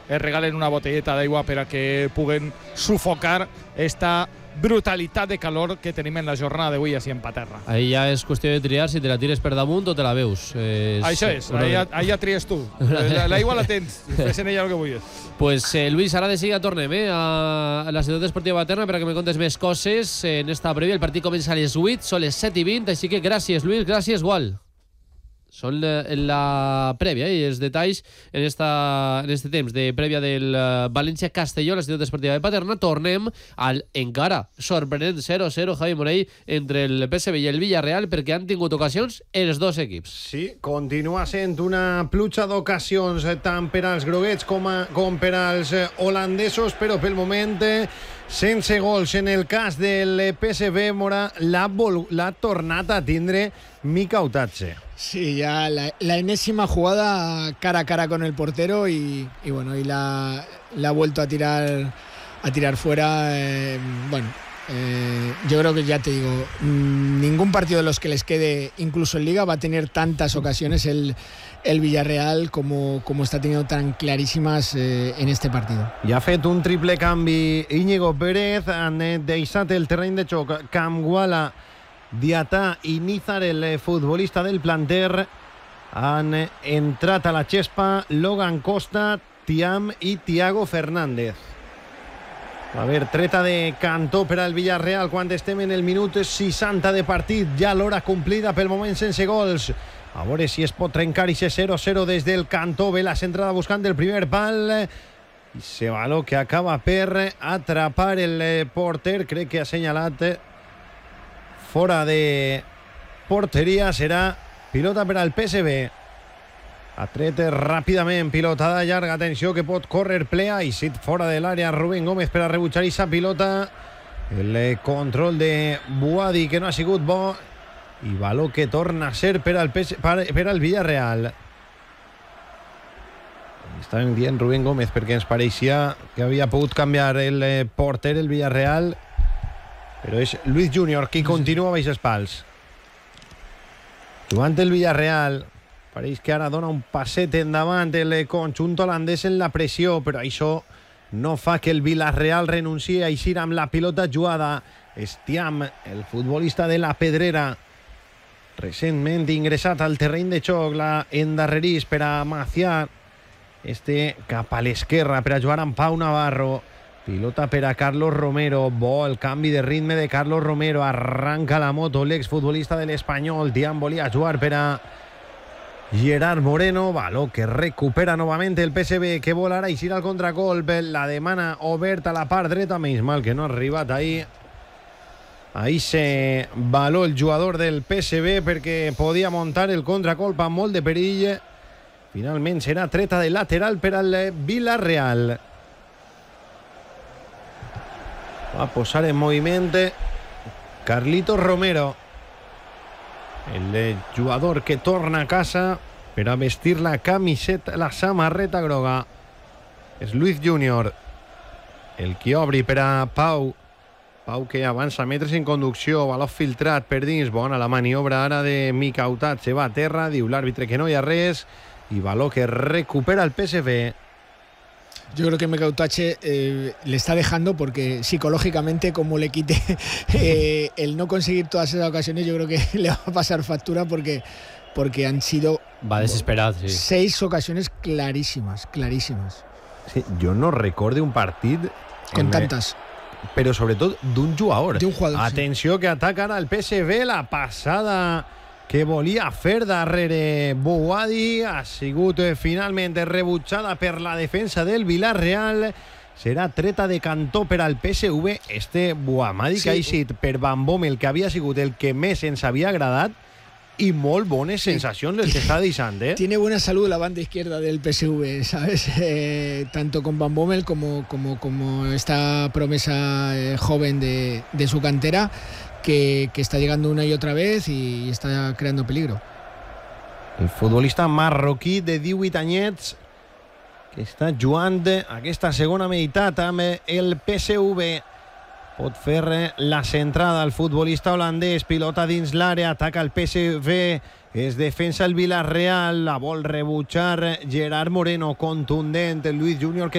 es regalen una botelleta d'aigua per a que puguen sufocar esta brutalitat de calor que tenim en la jornada d'avui així en Paterna. Ahí ja és qüestió de triar si te la tires per damunt o te la veus. Això és, allà tries tu. L'aigua la tens, fes en ella el que vulguis. Pues Luis, ara de seguida tornem a la ciutat esportiva Paterna per a que me contes més coses en esta prèvia. El partit comença a les 8, són les 7:20, així que gràcies, Luis, gràcies, Gual. Són la prèvia i els detalls en este temps de prèvia del València-Castelló, la ciutat esportiva de Paterna. Tornem al encara sorprenent 0-0, Javi Morell, entre el PSV i el Villarreal, perquè han tingut ocasions els dos equips. Sí, continua sent una pluja d'ocasions tant per als groguets com per als holandesos, però pel moment sense gols. En el cas del PSV, Mora l'ha tornat a tindre Mika Otatze. Sí, ya la enésima jugada cara a cara con el portero y bueno, y la ha vuelto a tirar fuera. Yo creo que ya te digo, ningún partido de los que les quede, incluso en Liga, va a tener tantas ocasiones el Villarreal como está teniendo tan clarísimas en este partido. Ja ha fet un triple canvi Íñigo Pérez, han deixat el terreny de xoc Camguala, Diatà i Nízar, el futbolista del planter. Han entrat a la xespa Logan Costa, Thiam i Thiago Fernández. A veure, treta de cantó per al Villarreal quan estem en el minut 60 de partit. Ja l'hora complida, pel moment sense gols. A veure si es pot trencar i ser 0-0 des del cantó. Ve la centrada buscant el primer pal. I se baló que acaba per atrapar el porter. Crec que ha assenyalat fora de porteria. Serà pilota per al PSV. Ha tret ràpidament, pilotada llarga, atenció que pot córrer Plea i sit fora de l'àrea Rubén Gómez per a rebutjar aquesta pilota. El control de Buadi que no ha sigut bo i baló que torna a ser per al Villarreal. Estàvem dient Rubén Gómez perquè ens pareixia que havia pogut canviar el porter el Villarreal, però és Luis Junior qui continua baix els pals. Jugant el Villarreal, pareix que ara dona un passet endavant el conjunt holandès en la pressió, però això no fa que el Villarreal renunciï a eixir amb la pilota jugada. Thiam, el futbolista de la Pedrera, recentment ingressat al terreny de xoc, la endarrerís per a Macià. Cap a l'esquerra per a jugar amb Pau Navarro. Pilota per a Carlos Romero. Bo el canvi de ritme de Carlos Romero. Arranca la moto l'exfutbolista de l'Espanyol. Thiam volia jugar per a Gerard Moreno. Baló que recupera novament el PSV, que vol ara eixir al contracolp. La demana oberta a la part dreta, menys mal que no ha arribat ahí. Ahí se baló el jugador del PSV perquè podia muntar el contracolp amb molt de perill. Finalment serà treta de lateral per al Villarreal. Va a posar en moviment Carlitos Romero, el jugador que torna a casa per a vestir la camiseta, la samarreta groga. És Luis Junior el qui obri per a Pau. Pau que avança metres en conducció, baló filtrat per dins. Bona la maniobra ara de Mika Otatze. Va a terra, diu l'àrbitre que no hi ha res i baló que recupera el PSV. Yo creo que Mika Otatze le está dejando porque psicológicamente, como le quite el no conseguir todas esas ocasiones, yo creo que le va a pasar factura porque han sido va desesperat, sí. 6 ocasiones clarísimas. Sí, jo no recorde un partit con tantas, però sobretot d'un jugador. Atenció, sí, que ataca ara el PSV. La passada que volia fer darrere Bouadi ha sigut finalment rebutjada per la defensa del Villarreal. Serà treta de cantó per al PSV. Bouamadi, sí, que ha eixit per Van Bommel, que havia sigut el que més ens havia agradat, y molt bones sensacions les que está deixant, ¿eh? Tiene buena salud la banda izquierda del PSV, ¿sabes? Tanto con Van Bommel como esta promesa joven de su cantera que está llegando una y otra vez y está creando peligro. El futbolista marroquí de 18 anyets que està jugant aquesta segona meitat amb el PSV. Pot fer la centrada al futbolista holandès, pilota dins l'àrea, ataca el PSV, es defensa el Villarreal, la vol rebutjar Gerard Moreno, contundent, el Luis Junior que